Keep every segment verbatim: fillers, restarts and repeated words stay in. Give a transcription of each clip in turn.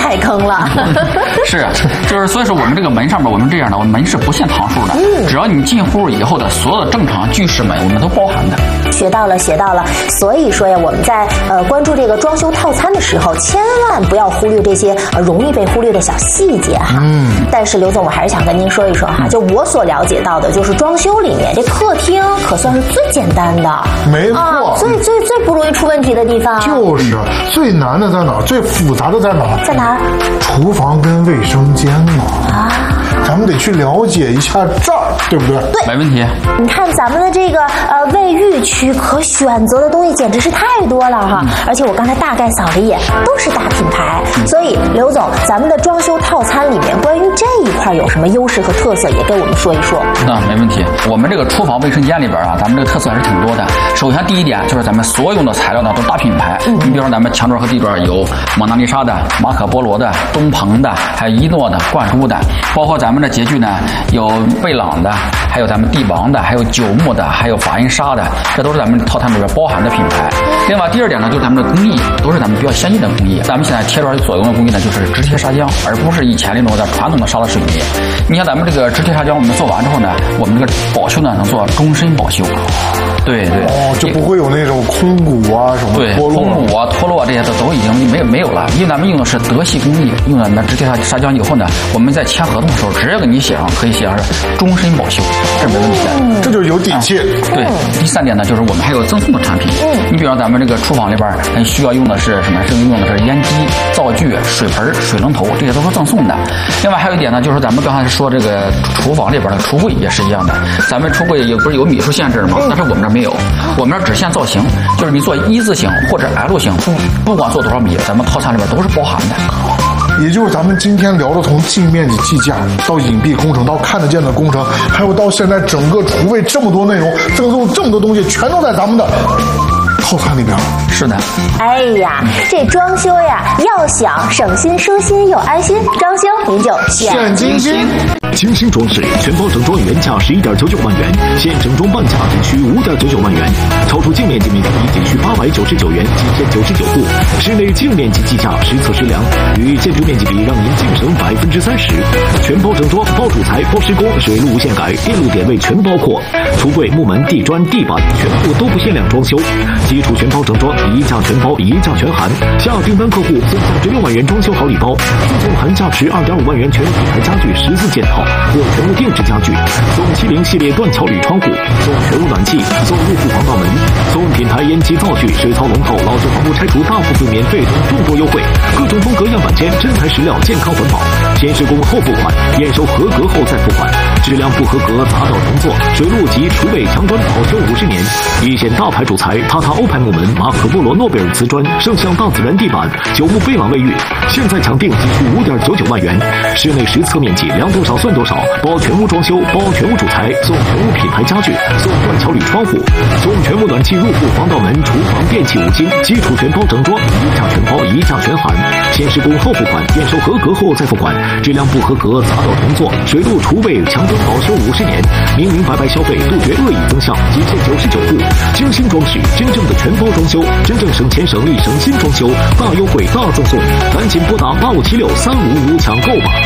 太坑了。 是，就是所以说我们这个门上面我们这样的，我们门是不限堂数的，嗯、只要你进户以后的所有的正常居室门，我们都包含的。 学到了，学到了。所以说呀，我们在呃关注这个装修套餐的时候，千万不要忽略这些呃容易被忽略的小细节哈。嗯。但是刘总，我还是想跟您说一说哈，就我所了解到的，就是装修里面这客厅可算是最简单的， 没错， 啊、最最最不容易出问题的地方。 就是最难的在哪儿？最复杂的在哪儿？ 在哪儿？ 厨房跟卫生间嘛。啊。咱们得去了解一下这儿，对不对？ 对， 没问题。 你看咱们的这个呃卫浴区，可选择的东西简直是太多了哈！嗯、而且我刚才大概扫了一眼，都是大品牌。嗯、所以刘总，咱们的装修套餐里面关于这一块有什么优势和特色，也跟我们说一说。 那没问题。我们这个厨房卫生间里边啊，咱们这个特色还是挺多的。首先第一点就是咱们所用的材料呢都是大品牌。嗯、你比如说咱们墙砖和地砖有蒙娜丽莎的、马可波罗的、东鹏的，还有一诺的、冠珠的，包括咱们的洁具呢有贝朗的，还有咱们帝王的，还有九牧的，还有法印沙的，这都是咱们套餐里边包含的品牌。另外第二点呢，就是咱们的工艺都是咱们比较先进的工艺。咱们现在贴砖所用的工艺呢，就是直贴砂浆，而不是以前那种的传统的砂的水泥。你像咱们这个直贴砂浆，我们做完之后呢，我们这个保修呢能做终身保修。对对， 哦，就不会有那种空鼓啊什么脱落，空鼓啊脱落这些都都已经没有没有了，因为咱们用的是德系工艺，用了那直贴砂砂浆以后呢，我们在签合同的时候直接给你写上，可以写上是终身保修，这没问题的， 嗯、这就是有底气。 啊、对，第三点呢，就是我们还有赠送的产品。嗯，你比方咱们这个厨房里边，需要用的是什么？是用的是烟机、灶具、水盆、水龙头，这些都是赠送的。另外还有一点呢，就是咱们刚才说这个厨房里边的橱柜也是一样的。咱们橱柜也不是有米数限制吗？但是我们这没有，我们这只限造型，就是你做一字形或者 L 型，不不管做多少米，咱们套餐里边都是包含的。 也就是咱们今天聊的，从净面积计价到隐蔽工程，到看得见的工程，还有到现在整个厨卫这么多内容，赠送这么多东西，全都在咱们的套餐里边。 是的。 哎呀，这装修呀，要想省心、舒心又安心，装修您就选金星。 金星装饰全包整装原价十一点九九万元，现整装半价仅需五点九九万元，超出净面积面积比仅需八百九十九元，仅限九十九户。室内净面积计价实测实量，与建筑面积比让您净省百分之三十。全包整装，包主材、包施工，水路无限改，电路点位全包括。橱柜、木门、地砖、地板全部都不限量装修，基础全包整装，一价全包，一价全含。下订单客户送价值六万元装修好礼包，附送含价值二点五万元全品牌家具十四件套。或全屋定制家具，送七零系列断桥铝窗户，送全屋暖气，送入户防盗门，送品牌烟机灶具、水槽龙头、老旧房屋拆除大部分免费等众多优惠，各种风格样板间，真材实料，健康环保，先施工后付款，验收合格后再付款，质量不合格砸倒重做，水路及厨卫墙砖保修五十年，一线大牌主材，塔塔欧派木门、马可波罗诺贝尔瓷砖、圣象大自然地板、九牧贝朗卫浴，现在抢订仅需五点九九万元，室内实测面积量多少算多少，包全屋装修，包全屋主材，送全屋品牌家具，送断桥铝窗户，送全屋暖气入户防盗门，厨房电器五金，基础全包整装，一价全包，一价全含，先施工后付款，验收合格后再付款，质量不合格砸倒重做，水路厨卫墙砖保修五十年，明明白白消费，杜绝恶意增项，仅限九十九户。精心装饰，真正的全包装修，真正省钱省力省心装修，大优惠大赠送，赶紧拨打八五七六三五五抢购吧。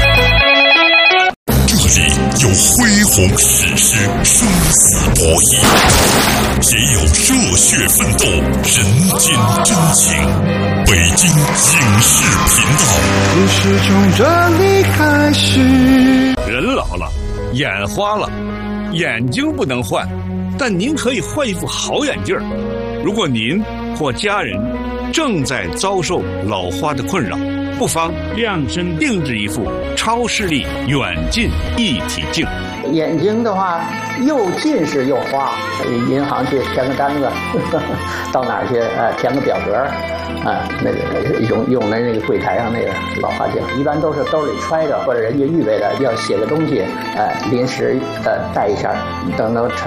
这里有恢宏史诗，生死博弈，也有热血奋斗，人间真情。北京影视频道， 故事从这里开始。 人老了，眼花了，眼睛不能换，但您可以换一副好眼镜。如果您或家人正在遭受老花的困扰，不妨量身定制一副超视力远近一体镜。 眼睛的话，又近视又花，银行去填个单子，呵呵到哪儿去？呃，填个表格，啊、呃，那个用用的那个柜台上那个老花镜，一般都是兜里揣着，或者人家预备的要写个东西，呃，临时呃带一下，等到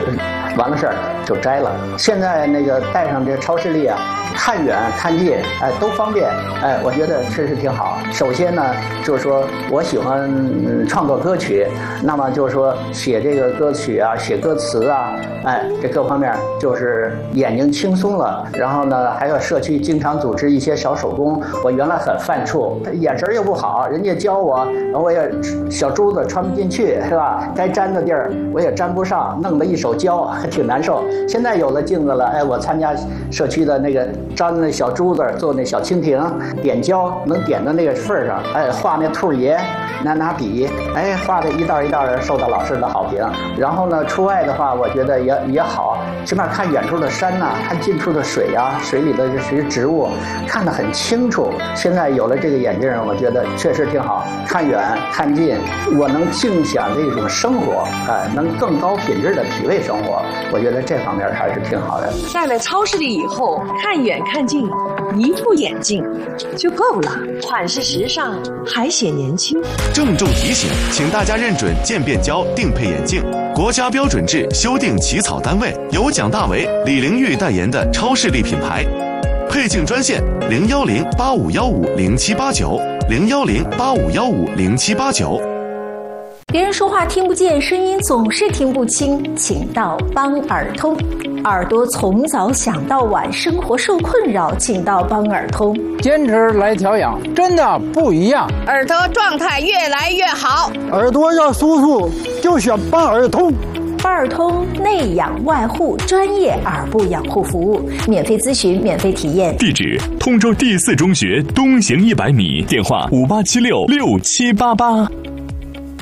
完了事儿就摘了。现在那个带上这超视力啊，看远看近，哎，都方便，哎，我觉得确实挺好。首先呢，就是说我喜欢、嗯、创作歌曲，那么就是说写这个歌曲啊，写歌词啊，哎，这各方面就是眼睛轻松了。然后呢，还有社区经常组织一些小手工，我原来很犯怵，眼神又不好，人家教我，我也小珠子穿不进去，是吧？该粘的地儿我也粘不上，弄得一手胶，还挺难受。现在有了镜子了，哎，我参加社区的那个粘那小珠子，做那小蜻蜓，点胶能点到那个份儿上，哎，画那兔爷，拿拿笔，哎，画的一道一道的，受到老师的好评。然后呢，出外的话，我觉得也也好，起码看远处的山呐、啊，看近处的水啊，水里的这些植物，看得很清楚。现在有了这个眼镜，我觉得确实挺好，看远看近，我能尽享这种生活，哎，能更高品质的体味生活。我觉得这方面还是挺好的。 戴了超视力以后，看远看近，一副眼镜就够了，款式时尚，还显年轻。 郑重提醒，请大家认准渐变胶定配眼镜，国家标准制修订起草单位由蒋大为、李玲玉代言的超视力品牌。配镜专线零幺零八五幺五零七八九零幺零八五幺五零七八九。 别人说话听不见，声音总是听不清，请到邦耳通。耳朵从早想到晚，生活受困扰，请到邦耳通。 坚持来调养，真的不一样。 耳朵状态越来越好， 耳朵要舒服就选邦耳通。 邦耳通内养外护，专业耳部养护服务，免费咨询，免费体验。 地址：通州第四中学东行一百米，电话五八七六六七八八。